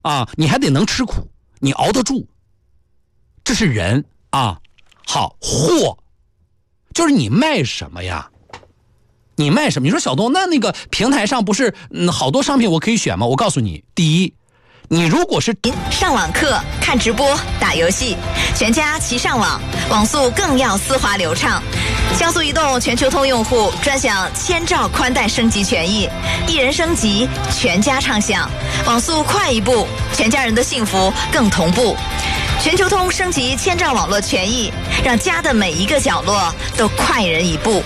啊，你还得能吃苦，你熬得住，这是人啊。好，货就是你卖什么呀？你卖什么？你说小东，那个平台上不是好多商品我可以选吗？我告诉你，第一，你如果是上网课、看直播、打游戏，全家齐上网，网速更要丝滑流畅。江苏移动全球通用户专享1000兆宽带升级权益，一人升级，全家畅享，网速快一步，全家人的幸福更同步。全球通升级1000兆网络权益，让家的每一个角落都快人一步。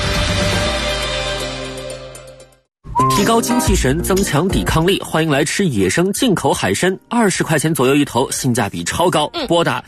提高精气神，增强抵抗力，欢迎来吃野生进口海参，20块钱左右一头，性价比超高。拨打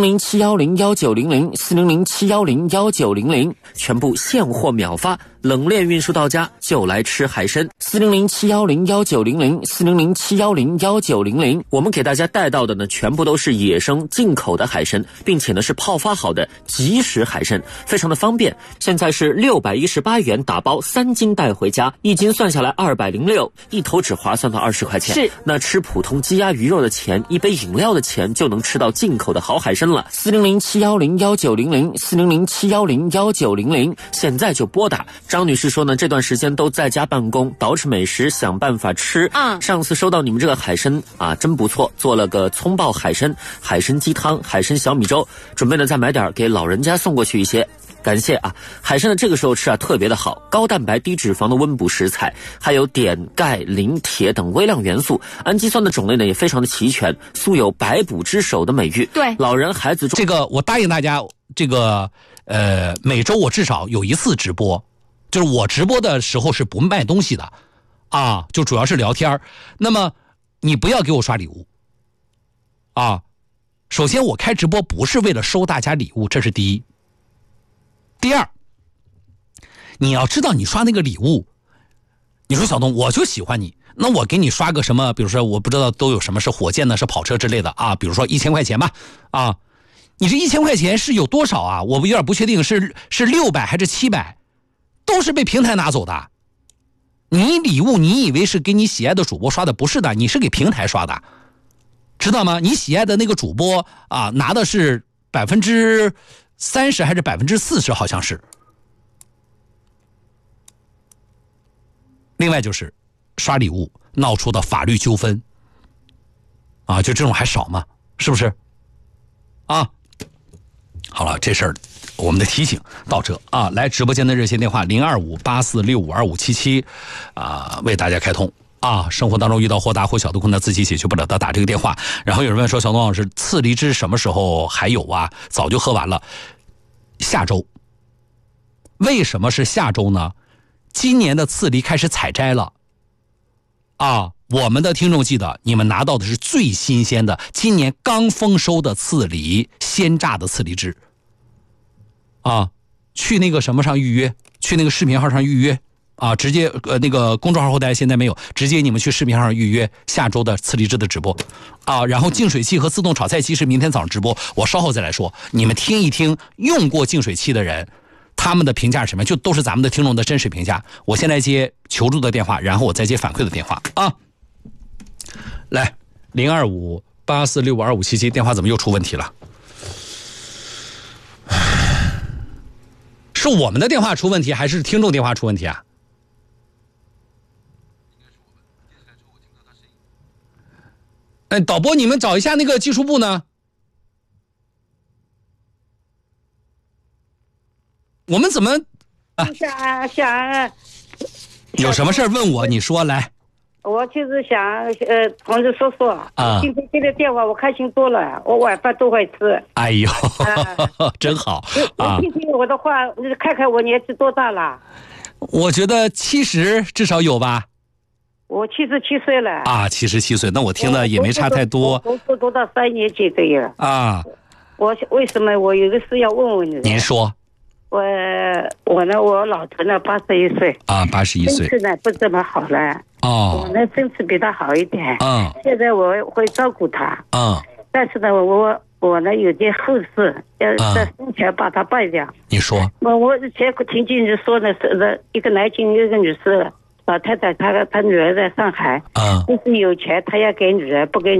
4007101900400710190，全部现货秒发，冷链运输到家，就来吃海参。4007101900400710190，我们给大家带到的呢，全部都是野生进口的海参，并且呢是泡发好的即食海参，非常的方便。现在是618元打包，3斤带回家，1斤算下来206，一头只划算到20块钱。是，那吃普通鸡鸭鱼肉的钱，一杯饮料的钱，就能吃到进口的好海参了。4007101900400710190，现在就拨打。张女士说呢，这段时间都在家办公，捯饬美食，想办法吃。上次收到你们这个海参啊，真不错，做了个葱爆海参、海参鸡汤、海参小米粥，准备呢再买点给老人家送过去一些。感谢啊！海参的这个时候吃啊特别的好，高蛋白低脂肪的温补食材，还有碘、钙、磷、铁等微量元素，氨基酸的种类呢也非常的齐全，素有百补之首的美誉。对，老人孩子这个我答应大家，这个每周我至少有一次直播，就是我直播的时候是不卖东西的啊，就主要是聊天。那么你不要给我刷礼物啊！首先我开直播不是为了收大家礼物，这是第一。第二，你要知道你刷那个礼物，你说小东我就喜欢你，那我给你刷个什么，比如说我不知道都有什么是火箭呢，是跑车之类的啊，比如说1000块钱吧啊，你这1000块钱是有多少啊？我有点不确定，是600还是700，都是被平台拿走的。你礼物你以为是给你喜爱的主播刷的，不是的，你是给平台刷的，知道吗？你喜爱的那个主播啊，拿的是30%还是40%，好像是。另外就是刷礼物闹出的法律纠纷啊，就这种还少吗？是不是啊？好了，这事儿我们的提醒到这啊。来，直播间的热线电话0258465257啊，为大家开通啊。生活当中遇到或大或小的困难自己解决不了的，打这个电话。然后有人问说，小东老师，次梨汁什么时候还有啊？早就喝完了，下周。为什么是下周呢？今年的次梨开始采摘了啊。我们的听众记得，你们拿到的是最新鲜的今年刚丰收的次梨，鲜榨的次梨汁啊。去那个什么上预约，去那个视频号上预约啊，直接那个公众号后台现在没有，直接你们去视频号上预约下周的次梨汁的直播啊。然后净水器和自动炒菜机是明天早上直播，我稍后再来说，你们听一听用过净水器的人他们的评价是什么，就都是咱们的听众的真实评价。我先来接求助的电话，然后我再接反馈的电话啊。来，0258465257，电话怎么又出问题了？是我们的电话出问题，还是听众电话出问题啊？导播，你们找一下那个技术部呢？我们怎么啊？ 想有什么事问我？你说来。 我就是想同志说说啊，今天接的电话我开心多了，我晚饭都会吃。 哎呦，真好啊！ 听听我的话，看看我年纪多大了。 我觉得70至少有吧。 我77岁了啊，77岁，那我听的也没差太多。 我读到3年级这个啊。 我为什么我有个事要问问你？ 您说。 我呢，我老头呢81岁啊81岁， 身体呢不怎么好了哦。我呢身体比他好一点现在我会照顾他但是呢我呢有件后事要在生前把他办掉。 你说。 我以前听见你说呢是一个男性一个女士老太太她女儿在上海，就是有钱她要给女儿不给